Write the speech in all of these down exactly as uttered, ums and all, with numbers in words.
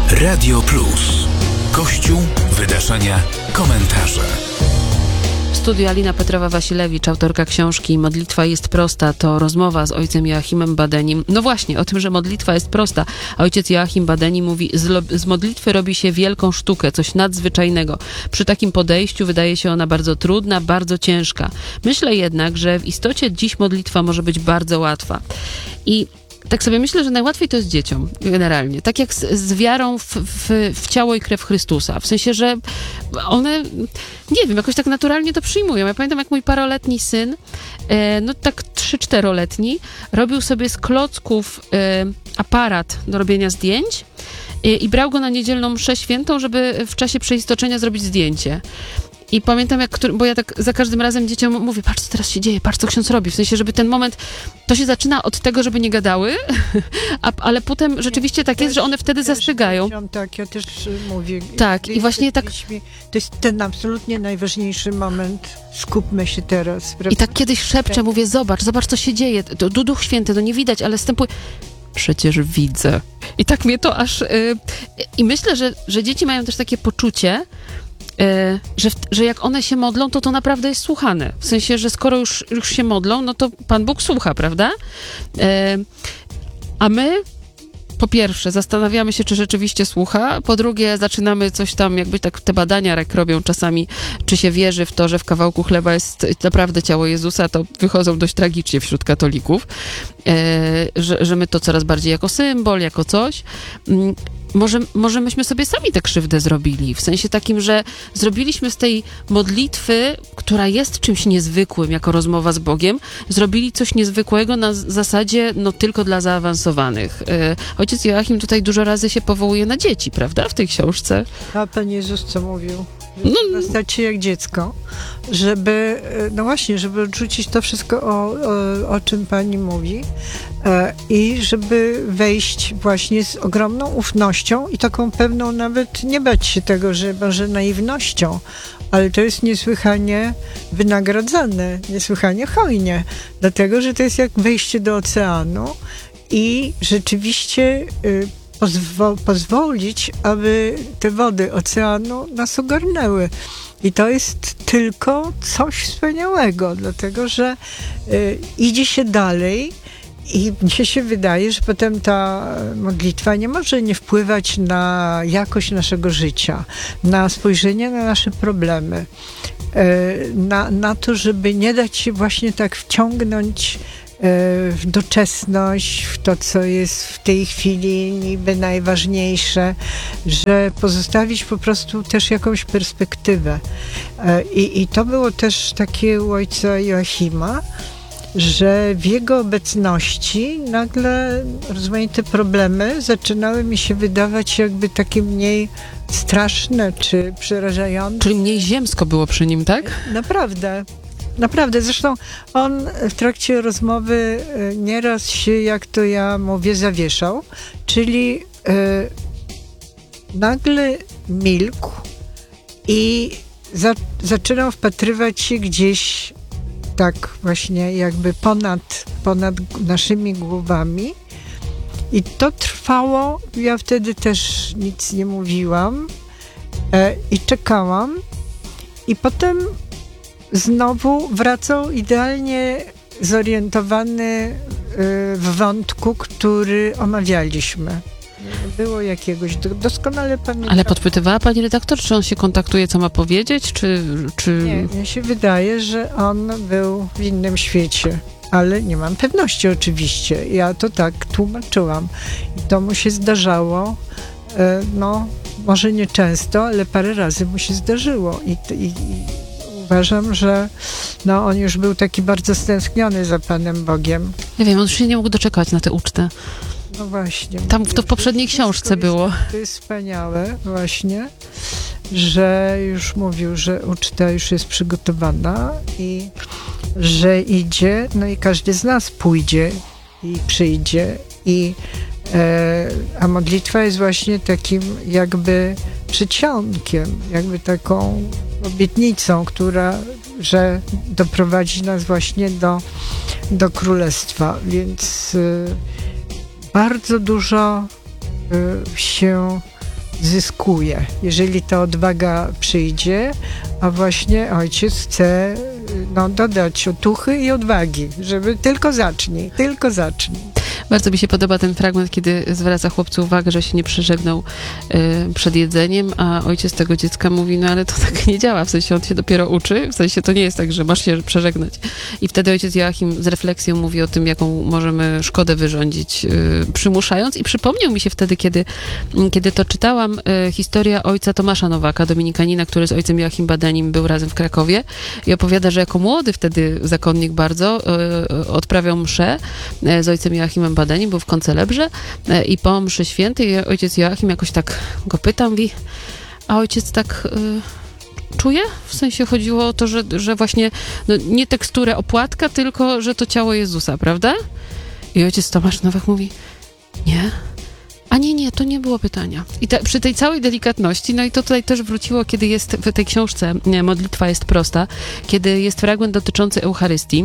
Radio Plus. Kościół, wydarzenia, komentarze. W studiu Alina Petrowa-Wasilewicz, autorka książki Modlitwa jest prosta. To rozmowa z ojcem Joachimem Badenim. No właśnie, o tym, że modlitwa jest prosta. A ojciec Joachim Badeni mówi, z, lo- z modlitwy robi się wielką sztukę, coś nadzwyczajnego. Przy takim podejściu wydaje się ona bardzo trudna, bardzo ciężka. Myślę jednak, że w istocie dziś modlitwa może być bardzo łatwa. I tak sobie myślę, że najłatwiej to jest dzieciom, generalnie. Tak jak z, z wiarą w, w, w ciało i krew Chrystusa. W sensie, że one, nie wiem, jakoś tak naturalnie to przyjmują. Ja pamiętam, jak mój paroletni syn, e, no tak trzy-czteroletni, robił sobie z klocków e, aparat do robienia zdjęć e, i brał go na niedzielną mszę świętą, żeby w czasie przeistoczenia zrobić zdjęcie. I pamiętam, jak, bo ja tak za każdym razem dzieciom mówię, patrz, co teraz się dzieje, patrz, co ksiądz robi. W sensie, żeby ten moment, to się zaczyna od tego, żeby nie gadały, a, ale potem rzeczywiście tak jest, że one wtedy zastrzegają. Tak, ja też mówię. Tak, i właśnie tak. To jest ten absolutnie najważniejszy moment. Skupmy się teraz. I tak kiedyś szepczę, mówię, zobacz, zobacz, co się dzieje. To, to Duch Święty, to nie widać, ale wstępuje. Przecież widzę. I tak mnie to aż... Yy, I myślę, że, że dzieci mają też takie poczucie, Że, w, że jak one się modlą, to to naprawdę jest słuchane. W sensie, że skoro już, już się modlą, no to Pan Bóg słucha, prawda? E, a my, po pierwsze, zastanawiamy się, czy rzeczywiście słucha. Po drugie, zaczynamy coś tam, jakby tak te badania jak robią czasami, czy się wierzy w to, że w kawałku chleba jest naprawdę ciało Jezusa, to wychodzą dość tragicznie wśród katolików, e, że, że my to coraz bardziej jako symbol, jako coś. Może, może myśmy sobie sami tę krzywdę zrobili, w sensie takim, że zrobiliśmy z tej modlitwy, która jest czymś niezwykłym, jako rozmowa z Bogiem, zrobili coś niezwykłego na zasadzie, no tylko dla zaawansowanych. Yy, ojciec Joachim tutaj dużo razy się powołuje na dzieci, prawda, w tej książce? A Pan Jezus co mówił? No, stać się jak dziecko, żeby, no właśnie, żeby odrzucić to wszystko, o, o, o czym Pani mówi e, i żeby wejść właśnie z ogromną ufnością i taką pewną nawet, nie bać się tego, że może naiwnością, ale to jest niesłychanie wynagradzane, niesłychanie hojnie, dlatego, że to jest jak wejście do oceanu i rzeczywiście y, Pozwo- pozwolić, aby te wody oceanu nas ogarnęły. I to jest tylko coś wspaniałego, dlatego że y, idzie się dalej i mnie się wydaje, że potem ta modlitwa nie może nie wpływać na jakość naszego życia, na spojrzenie na nasze problemy, y, na, na to, żeby nie dać się właśnie tak wciągnąć w doczesność, w to, co jest w tej chwili niby najważniejsze, że pozostawić po prostu też jakąś perspektywę. I, i to było też takie u ojca Joachima, że w jego obecności nagle rozmaite problemy zaczynały mi się wydawać jakby takie mniej straszne czy przerażające. Czyli mniej ziemsko było przy nim, tak? Naprawdę. Naprawdę, zresztą on w trakcie rozmowy nieraz się, jak to ja mówię, zawieszał, czyli e, nagle milkł i za, zaczynał wpatrywać się gdzieś tak właśnie jakby ponad, ponad naszymi głowami i to trwało, ja wtedy też nic nie mówiłam e, i czekałam i potem znowu wracał idealnie zorientowany w wątku, który omawialiśmy. Nie było jakiegoś, doskonale pamiętam. Ale podpytywała pani redaktor, czy on się kontaktuje, co ma powiedzieć, czy... czy... Nie, mnie się wydaje, że on był w innym świecie, ale nie mam pewności oczywiście. Ja to tak tłumaczyłam. I to mu się zdarzało, no, może nie często, ale parę razy mu się zdarzyło. I, i, i uważam, że no, on już był taki bardzo stęskniony za Panem Bogiem. Ja wiem, on już się nie mógł doczekać na tę ucztę. No właśnie. Tam to w poprzedniej książce jest, było. To jest wspaniałe właśnie, że już mówił, że uczta już jest przygotowana i że idzie, no i każdy z nas pójdzie i przyjdzie i e, a modlitwa jest właśnie takim jakby przedsionkiem, jakby taką obietnicą, która, że doprowadzi nas właśnie do, do królestwa, więc y, bardzo dużo y, się zyskuje, jeżeli ta odwaga przyjdzie, a właśnie ojciec chce no, dodać otuchy i odwagi, żeby tylko zacznij, tylko zacznij. Bardzo mi się podoba ten fragment, kiedy zwraca chłopcu uwagę, że się nie przeżegnał y, przed jedzeniem, a ojciec tego dziecka mówi, no ale to tak nie działa, w sensie on się dopiero uczy, w sensie to nie jest tak, że masz się przeżegnać. I wtedy ojciec Joachim z refleksją mówi o tym, jaką możemy szkodę wyrządzić, y, przymuszając, i przypomniał mi się wtedy, kiedy, kiedy to czytałam, y, historia ojca Tomasza Nowaka, dominikanina, który z ojcem Joachim Badenim był razem w Krakowie, i opowiada, że jako młody wtedy zakonnik bardzo y, odprawiał mszę y, z ojcem Joachimem Badenim, był w koncelebrze y, i po mszy świętej ojciec Joachim jakoś tak go pyta, mówi, a ojciec tak y, czuje? W sensie chodziło o to, że, że właśnie no, nie teksturę opłatka, tylko że to ciało Jezusa, prawda? I ojciec Tomasz Nowak mówi, nie. A nie, nie, to nie było pytania. I ta, przy tej całej delikatności, no i to tutaj też wróciło, kiedy jest w tej książce nie, Modlitwa jest prosta, kiedy jest fragment dotyczący Eucharystii.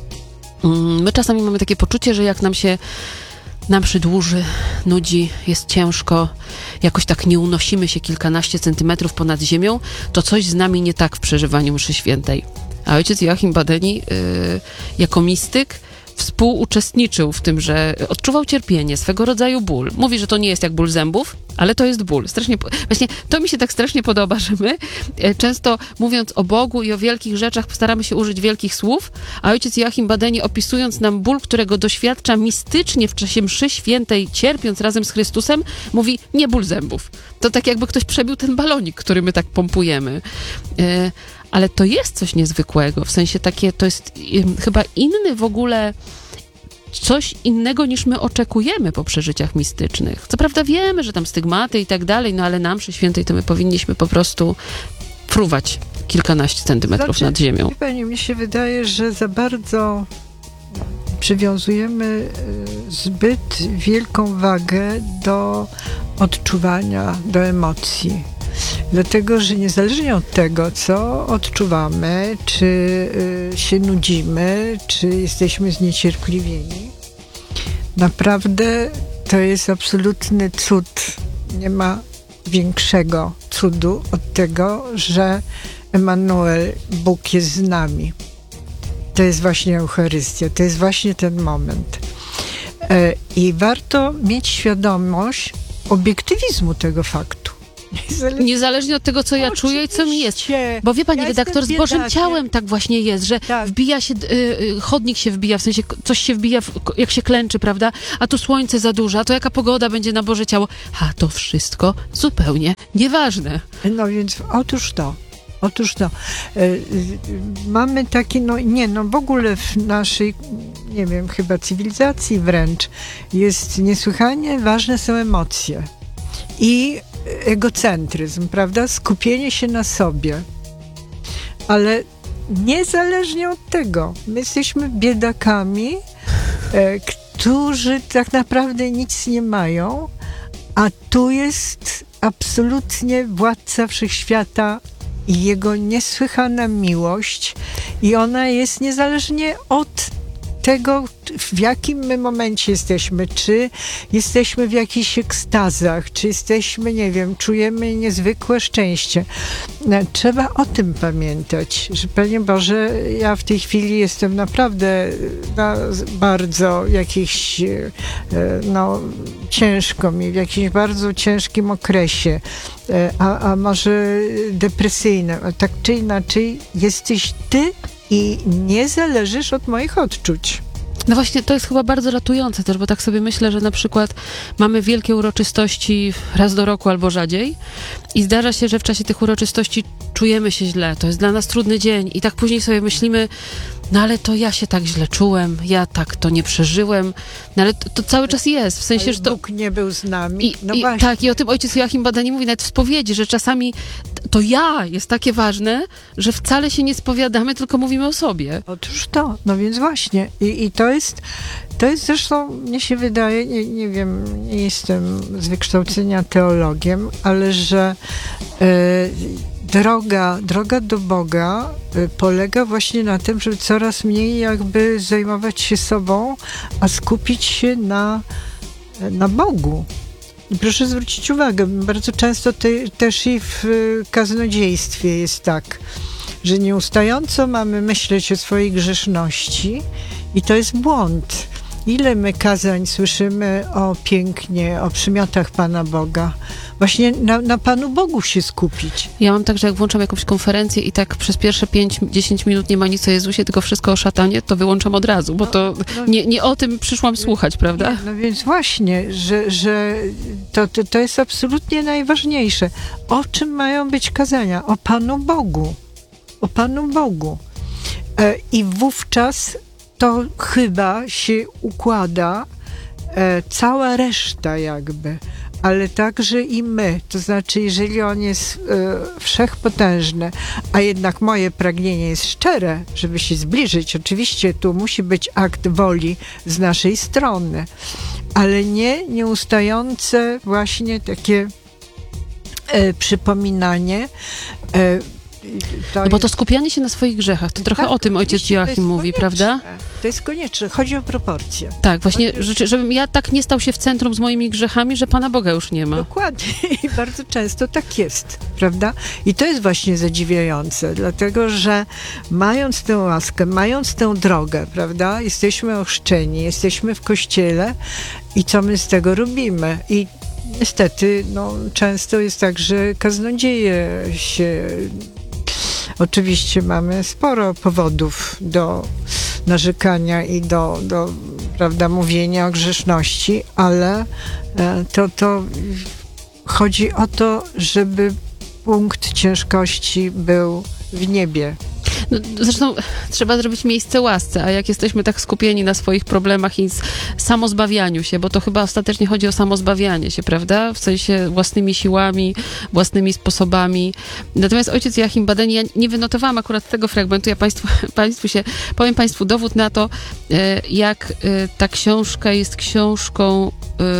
My czasami mamy takie poczucie, że jak nam się nam przydłuży, nudzi, jest ciężko, jakoś tak nie unosimy się kilkanaście centymetrów ponad ziemią, to coś z nami nie tak w przeżywaniu mszy świętej. A ojciec Joachim Badeni yy, jako mistyk współuczestniczył w tym, że odczuwał cierpienie, swego rodzaju ból. Mówi, że to nie jest jak ból zębów, ale to jest ból. Strasznie, właśnie to mi się tak strasznie podoba, że my często mówiąc o Bogu i o wielkich rzeczach staramy się użyć wielkich słów, a ojciec Joachim Badeni, opisując nam ból, którego doświadcza mistycznie w czasie mszy świętej, cierpiąc razem z Chrystusem, mówi nie ból zębów. To tak jakby ktoś przebił ten balonik, który my tak pompujemy. Ale to jest coś niezwykłego, w sensie takie, to jest chyba inny w ogóle, coś innego niż my oczekujemy po przeżyciach mistycznych. Co prawda wiemy, że tam stygmaty i tak dalej, no ale na mszy świętej to my powinniśmy po prostu fruwać kilkanaście centymetrów znaczy, nad ziemią. Pani, mi się wydaje, że za bardzo przywiązujemy zbyt wielką wagę do odczuwania, do emocji. Dlatego, że niezależnie od tego, co odczuwamy, czy y, się nudzimy, czy jesteśmy zniecierpliwieni, naprawdę to jest absolutny cud. Nie ma większego cudu od tego, że Emanuel, Bóg jest z nami. To jest właśnie Eucharystia, to jest właśnie ten moment. Y, I warto mieć świadomość obiektywizmu tego faktu. Niezależnie, Niezależnie od tego, co ja Oczywiście. czuję i co mi jest. Bo wie pani ja redaktor, z Bożym biedakiem. Ciałem tak właśnie jest, że tak. wbija się, y, y, chodnik się wbija, w sensie coś się wbija, w, jak się klęczy, prawda? A tu słońce za dużo, a to jaka pogoda będzie na Boże ciało. A to wszystko zupełnie nieważne. No więc otóż to. Otóż to. Y, y, mamy taki, no nie, no w ogóle w naszej, nie wiem, chyba cywilizacji wręcz jest niesłychanie ważne są emocje. I egocentryzm, prawda? Skupienie się na sobie. Ale niezależnie od tego, my jesteśmy biedakami, e, którzy tak naprawdę nic nie mają, a tu jest absolutnie władca wszechświata i jego niesłychana miłość i ona jest niezależnie od tego, w jakim my momencie jesteśmy, czy jesteśmy w jakichś ekstazach, czy jesteśmy, nie wiem, czujemy niezwykłe szczęście. Trzeba o tym pamiętać, że Panie Boże, ja w tej chwili jestem naprawdę na bardzo jakichś, no, ciężko mi, w jakimś bardzo ciężkim okresie, a, a może depresyjnym, tak czy inaczej jesteś Ty i nie zależysz od moich odczuć. No właśnie, to jest chyba bardzo ratujące też, bo tak sobie myślę, że na przykład mamy wielkie uroczystości raz do roku albo rzadziej i zdarza się, że w czasie tych uroczystości czujemy się źle, to jest dla nas trudny dzień i tak później sobie myślimy, no ale to ja się tak źle czułem, ja tak to nie przeżyłem, no ale to, to cały czas jest, w sensie, ale że to... Bóg nie był z nami, I, no i, właśnie. tak, i o tym ojciec Joachim Badeni mówi nawet w spowiedzi, że czasami to ja jest takie ważne, że wcale się nie spowiadamy, tylko mówimy o sobie. Otóż to, no więc właśnie. I, i to jest, to jest zresztą, mnie się wydaje, nie, nie wiem, nie jestem z wykształcenia teologiem, ale że e, droga, droga do Boga e, polega właśnie na tym, żeby coraz mniej jakby zajmować się sobą, a skupić się na, na Bogu. I proszę zwrócić uwagę, bardzo często te, też i w kaznodziejstwie jest tak, że nieustająco mamy myśleć o swojej grzeszności i to jest błąd. Ile my kazań słyszymy o pięknie, o przymiotach Pana Boga. Właśnie na, na Panu Bogu się skupić. Ja mam tak, że jak włączam jakąś konferencję i tak przez pierwsze pięć dziesięć minut nie ma nic o Jezusie, tylko wszystko o szatanie, to wyłączam od razu, bo to no, nie, nie o tym przyszłam słuchać, prawda? Nie, no więc właśnie, że, że to, to, to jest absolutnie najważniejsze. O czym mają być kazania? O Panu Bogu. O Panu Bogu. E, I wówczas to chyba się układa e, cała reszta jakby, ale także i my. To znaczy, jeżeli on jest e, wszechpotężny, a jednak moje pragnienie jest szczere, żeby się zbliżyć, oczywiście tu musi być akt woli z naszej strony, ale nie nieustające właśnie takie e, przypominanie. E, To no bo to skupianie się na swoich grzechach, to trochę tak, o tym ojciec Joachim mówi, prawda? To jest konieczne. Chodzi o proporcje. Tak, właśnie, że, żebym ja tak nie stał się w centrum z moimi grzechami, że Pana Boga już nie ma. Dokładnie. I bardzo często tak jest, prawda? I to jest właśnie zadziwiające, dlatego, że mając tę łaskę, mając tę drogę, prawda? Jesteśmy ochrzczeni, jesteśmy w kościele i co my z tego robimy? I niestety, no, często jest tak, że kaznodzieje się... Oczywiście mamy sporo powodów do narzekania i do, do prawda, mówienia o grzeszności, ale to, to chodzi o to, żeby punkt ciężkości był w niebie. No, zresztą trzeba zrobić miejsce łasce, a jak jesteśmy tak skupieni na swoich problemach i samozbawianiu się, bo to chyba ostatecznie chodzi o samozbawianie się, prawda? W sensie własnymi siłami, własnymi sposobami. Natomiast ojciec Joachim Badeni, ja nie wynotowałam akurat tego fragmentu, ja państwu, państwu się, powiem Państwu dowód na to, jak ta książka jest książką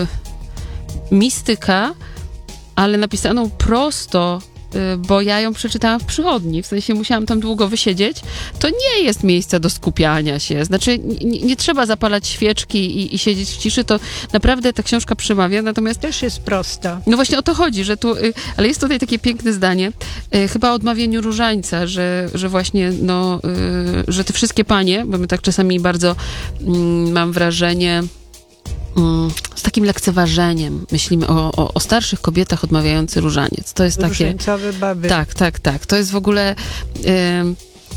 mistyka, ale napisaną prosto, bo ja ją przeczytałam w przychodni, w sensie musiałam tam długo wysiedzieć, to nie jest miejsce do skupiania się. Znaczy, nie, nie trzeba zapalać świeczki i, i siedzieć w ciszy, to naprawdę ta książka przemawia, natomiast... Też jest prosta. No właśnie o to chodzi, że tu... Ale jest tutaj takie piękne zdanie, chyba o odmawianiu różańca, że, że właśnie, no, że te wszystkie panie, bo my tak czasami bardzo, mam wrażenie... z takim lekceważeniem myślimy o, o, o starszych kobietach odmawiających różaniec. To jest takie... Różańcowe baby. Tak, tak, tak. To jest w ogóle... Yy,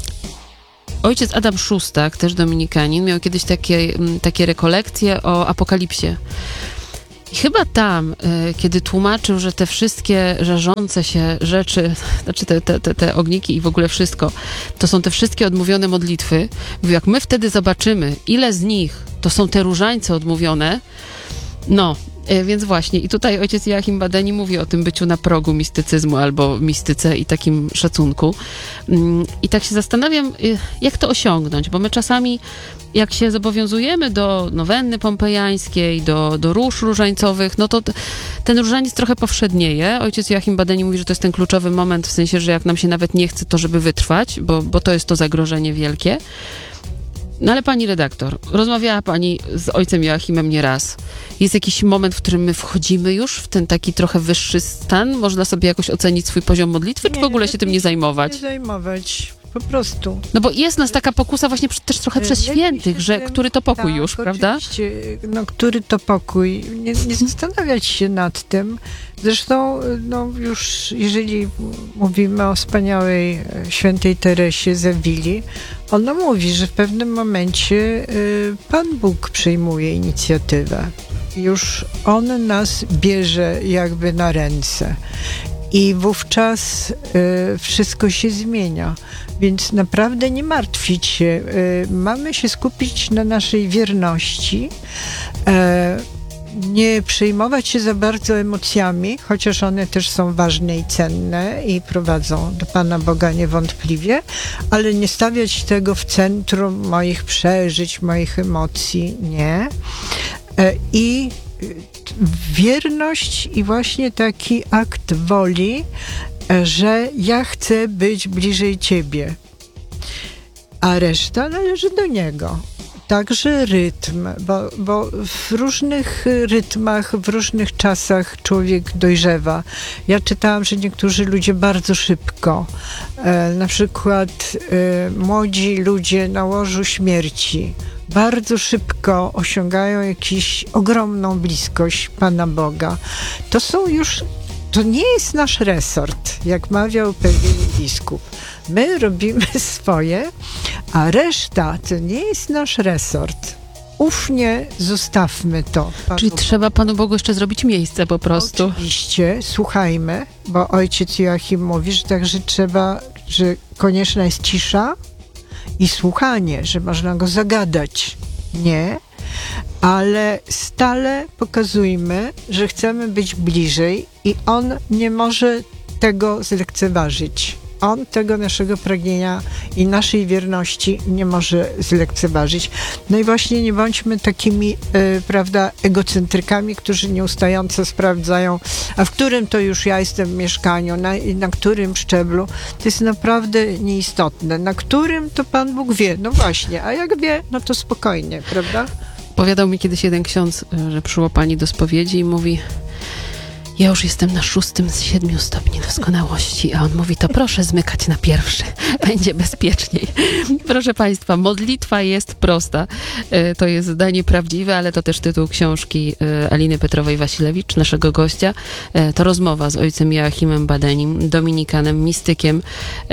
ojciec Adam Szóstak, też dominikanin, miał kiedyś takie, takie rekolekcje o apokalipsie. I chyba tam, y, kiedy tłumaczył, że te wszystkie żarzące się rzeczy, znaczy te, te, te, te ogniki i w ogóle wszystko, to są te wszystkie odmówione modlitwy, mówił, jak my wtedy zobaczymy, ile z nich to są te różańce odmówione, no, y, więc właśnie, i tutaj ojciec Joachim Badeni mówi o tym byciu na progu mistycyzmu albo mistyce i takim szacunku. Y, I tak się zastanawiam, y, jak to osiągnąć, bo my czasami jak się zobowiązujemy do nowenny pompejańskiej, do, do róż różańcowych, no to t- ten różaniec trochę powszednieje. Ojciec Joachim Badeni mówi, że to jest ten kluczowy moment, w sensie, że jak nam się nawet nie chce, to żeby wytrwać, bo, bo to jest to zagrożenie wielkie. No ale pani redaktor, rozmawiała pani z ojcem Joachimem nieraz. Jest jakiś moment, w którym my wchodzimy już w ten taki trochę wyższy stan? Można sobie jakoś ocenić swój poziom modlitwy, czy Nie, w ogóle się tym nie zajmować? Nie zajmować. Po prostu. No bo jest nas taka pokusa właśnie też trochę przez Lepiej świętych, się że tym- który to pokój tak, już, prawda? Oczywiście. No, który to pokój. Nie, nie zastanawiać się nad tym. Zresztą, no już jeżeli mówimy o wspaniałej e, świętej Teresie z Awili, ona mówi, że w pewnym momencie y, Pan Bóg przejmuje inicjatywę. Już On nas bierze jakby na ręce. I wówczas y, wszystko się zmienia. Więc naprawdę nie martwić się. Y, mamy się skupić na naszej wierności. Y, nie przejmować się za bardzo emocjami, chociaż one też są ważne i cenne i prowadzą do Pana Boga niewątpliwie, ale nie stawiać tego w centrum moich przeżyć, moich emocji. Nie. Y, I wierność i właśnie taki akt woli, że ja chcę być bliżej Ciebie, a reszta należy do Niego. także rytm, bo, bo w różnych rytmach, w różnych czasach człowiek dojrzewa. Ja czytałam, że niektórzy ludzie bardzo szybko, e, na przykład e, młodzi ludzie na łożu śmierci, bardzo szybko osiągają jakąś ogromną bliskość Pana Boga. To są już, to nie jest nasz resort, jak mawiał pewien biskup. My robimy swoje, a reszta to nie jest nasz resort. Ufnie zostawmy to. Panu Czyli Bogu. trzeba Panu Bogu jeszcze zrobić miejsce po prostu. Oczywiście, słuchajmy, bo ojciec Joachim mówi, że także trzeba, że konieczna jest cisza i słuchanie, że można go zagadać. Nie, ale stale pokazujmy, że chcemy być bliżej i on nie może tego zlekceważyć. On tego naszego pragnienia i naszej wierności nie może zlekceważyć. No i właśnie nie bądźmy takimi, y, prawda, egocentrykami, którzy nieustająco sprawdzają, a w którym to już ja jestem w mieszkaniu, na, na którym szczeblu. To jest naprawdę nieistotne. Na którym to Pan Bóg wie. No właśnie, a jak wie, no to spokojnie, prawda? Powiadał mi kiedyś jeden ksiądz, że przyszło pani do spowiedzi i mówi: ja już jestem na szóstym z siedmiu stopni doskonałości, a on mówi: to proszę zmykać na pierwszy, będzie bezpieczniej. Proszę Państwa, modlitwa jest prosta. To jest zdanie prawdziwe, ale to też tytuł książki Aliny Petrowej-Wasilewicz, naszego gościa. To rozmowa z ojcem Joachimem Badenim, dominikanem, mistykiem.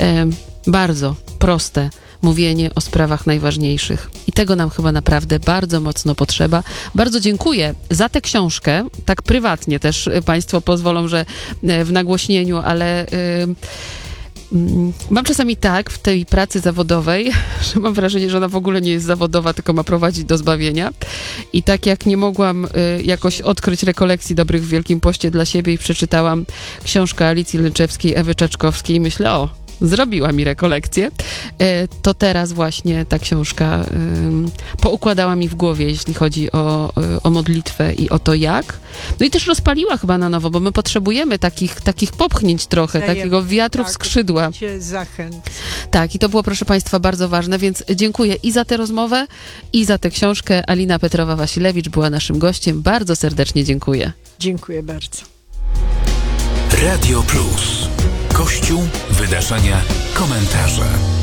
Bardzo proste mówienie o sprawach najważniejszych. I tego nam chyba naprawdę bardzo mocno potrzeba. Bardzo dziękuję za tę książkę. Tak prywatnie też Państwo pozwolą, że w nagłośnieniu, ale yy, yy, mam czasami tak w tej pracy zawodowej, że mam wrażenie, że ona w ogóle nie jest zawodowa, tylko ma prowadzić do zbawienia. I tak jak nie mogłam yy, jakoś odkryć rekolekcji dobrych w Wielkim Poście dla siebie i przeczytałam książkę Alicji Lęczewskiej, Ewy Czaczkowskiej i myślę: o, zrobiła mi rekolekcję, to teraz właśnie ta książka poukładała mi w głowie, jeśli chodzi o, o modlitwę i o to jak. No i też rozpaliła chyba na nowo, bo my potrzebujemy takich, takich popchnięć trochę, Dajemy, takiego wiatru w tak, skrzydła. Zachęt. Tak, i to było, proszę Państwa, bardzo ważne, więc dziękuję i za tę rozmowę, i za tę książkę. Alina Petrowa-Wasilewicz była naszym gościem. Bardzo serdecznie dziękuję. Dziękuję bardzo. Radio Plus. Kościół, wydarzenia, komentarze.